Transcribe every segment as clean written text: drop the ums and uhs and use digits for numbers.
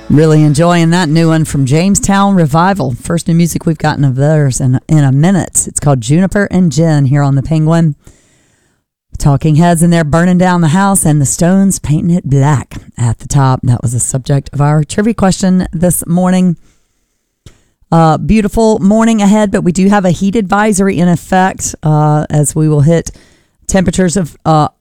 Really enjoying that new one from Jamestown Revival. First new music we've gotten of theirs in a minute. It's called Juniper and Gin here on the Penguin. Talking Heads in there burning down the house and the Stones painting it black at the top. That was the subject of our trivia question this morning. Beautiful morning ahead, but we do have a heat advisory in effect as we will hit temperatures of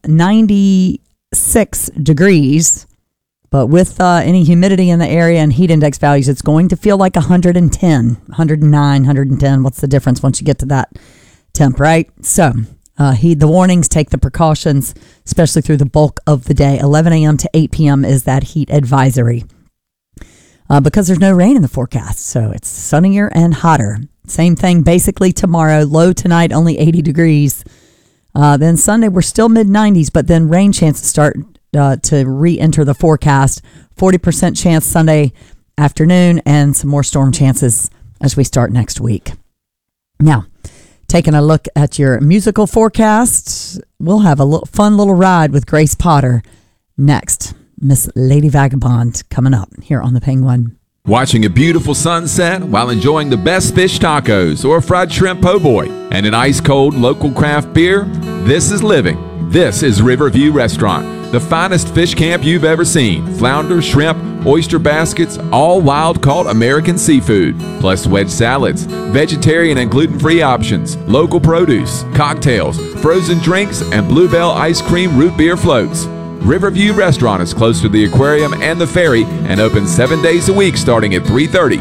96 degrees. But with any humidity in the area and heat index values, it's going to feel like 110, 109, 110. What's the difference once you get to that temp, right? So heed the warnings, take the precautions, especially through the bulk of the day. 11 a.m. to 8 p.m. is that heat advisory because there's no rain in the forecast. So it's sunnier and hotter. Same thing basically tomorrow. Low tonight, only 80 degrees. Then Sunday, we're still mid-90s, but then rain chances start to re-enter the forecast. 40% chance Sunday afternoon and some more storm chances as we start next week. Now, taking a look at your musical forecasts, we'll have a fun little ride with Grace Potter next. Miss Lady Vagabond coming up here on the Penguin. Watching a beautiful sunset while enjoying the best fish tacos or fried shrimp po' boy and an ice-cold local craft beer? This is living. This is Riverview Restaurant. The finest fish camp you've ever seen. Flounder, shrimp, oyster baskets, all wild-caught American seafood. Plus wedge salads, vegetarian and gluten-free options, local produce, cocktails, frozen drinks, and Bluebell ice cream root beer floats. Riverview Restaurant is close to the aquarium and the ferry and open 7 days a week starting at 3:30.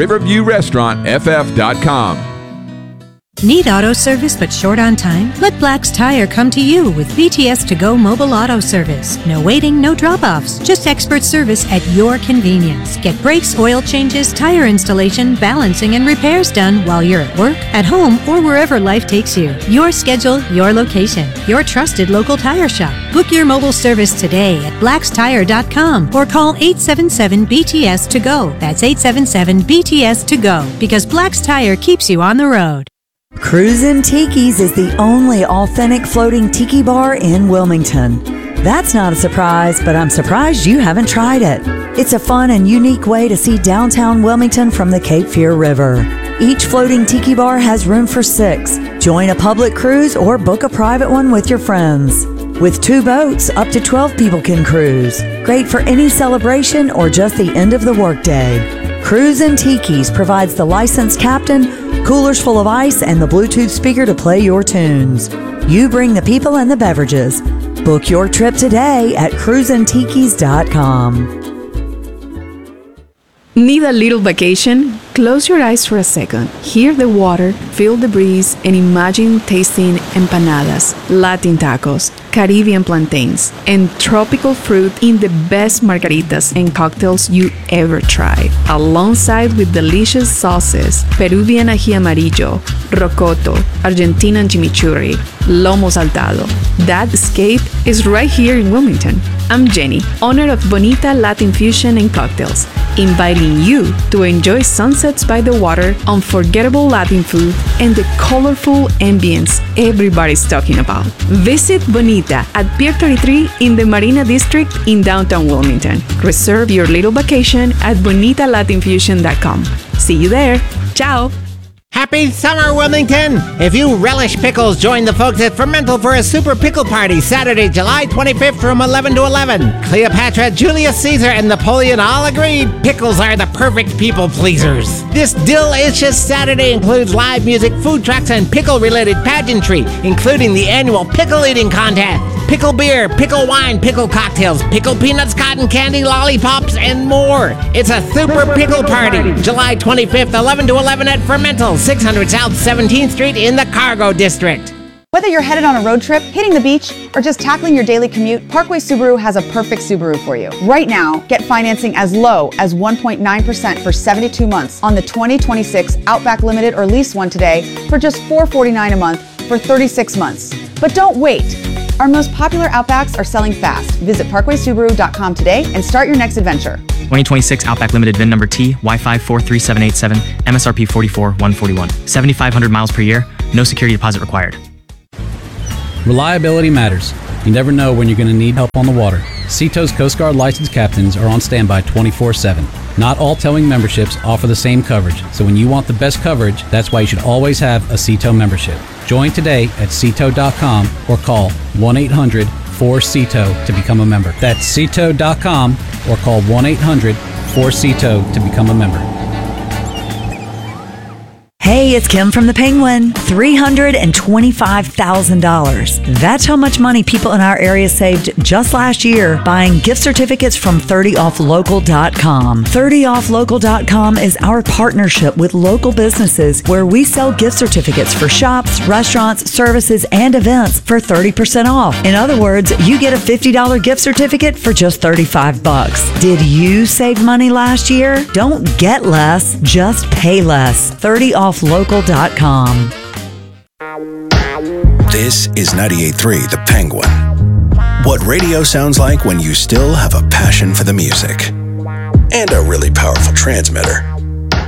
RiverviewRestaurantFF.com. Need auto service but short on time? Let Black's Tire come to you with BTS To Go mobile auto service. No waiting, no drop-offs, just expert service at your convenience. Get brakes, oil changes, tire installation, balancing, and repairs done while you're at work, at home, or wherever life takes you. Your schedule, your location, your trusted local tire shop. Book your mobile service today at blackstire.com or call 877-BTS-TO-GO. That's 877-BTS-TO-GO because Black's Tire keeps you on the road. Cruisin' Tiki's is the only authentic floating tiki bar in Wilmington. That's not a surprise, but I'm surprised you haven't tried it. It's a fun and unique way to see downtown Wilmington from the Cape Fear River. Each floating tiki bar has room for 6. Join a public cruise or book a private one with your friends. With 2 boats, up to 12 people can cruise. Great for any celebration or just the end of the workday. Cruisin' Tiki's provides the licensed captain, coolers full of ice, and the Bluetooth speaker to play your tunes. You bring the people and the beverages. Book your trip today at cruisintikis.com. Need a little vacation? Close your eyes for a second. Hear the water, feel the breeze, and imagine tasting empanadas, Latin tacos, Caribbean plantains, and tropical fruit in the best margaritas and cocktails you ever tried, alongside with delicious sauces, Peruvian ají amarillo, rocoto, Argentinian chimichurri, lomo saltado. That escape is right here in Wilmington. I'm Jenny, owner of Bonita Latin Fusion and Cocktails, inviting you to enjoy sunsets by the water, unforgettable Latin food, and the colorful ambience everybody's talking about. Visit Bonita at Pier 33 in the Marina District in downtown Wilmington. Reserve your little vacation at bonitalatinfusion.com. See you there. Ciao. Happy summer, Wilmington! If you relish pickles, join the folks at Fermental for a super pickle party Saturday, July 25th from 11 to 11. Cleopatra, Julius Caesar, and Napoleon all agreed pickles are the perfect people pleasers. This delicious Saturday includes live music, food trucks, and pickle-related pageantry, including the annual pickle eating contest. Pickle beer, pickle wine, pickle cocktails, pickle peanuts, cotton candy, lollipops, and more. It's a super pickle party, July 25th, 11 to 11 at Fermental, 600 South 17th Street in the Cargo District. Whether you're headed on a road trip, hitting the beach, or just tackling your daily commute, Parkway Subaru has a perfect Subaru for you. Right now, get financing as low as 1.9% for 72 months on the 2026 Outback Limited or lease one today for just $449 a month for 36 months. But don't wait. Our most popular Outbacks are selling fast. Visit parkwaysubaru.com today and start your next adventure. 2026 Outback Limited VIN number T, Y5 43787, MSRP 44,141. 7,500 miles per year, no security deposit required. Reliability matters. You never know when you're going to need help on the water. Seato's Coast Guard licensed captains are on standby 24/7. Not all towing memberships offer the same coverage, so when you want the best coverage, that's why you should always have a Seato membership. Join today at Seato.com or call 1-800-4SEATO to become a member. That's Seato.com or call 1-800-4SEATO to become a member. Hey, it's Kim from the Penguin. $325,000. That's how much money people in our area saved just last year buying gift certificates from 30offlocal.com. 30offlocal.com is our partnership with local businesses where we sell gift certificates for shops, restaurants, services, and events for 30% off. In other words, you get a $50 gift certificate for just $35. Did you save money last year? Don't get less, just pay less. 30offlocal.com. This is 98.3 The Penguin. What radio sounds like when you still have a passion for the music. And a really powerful transmitter.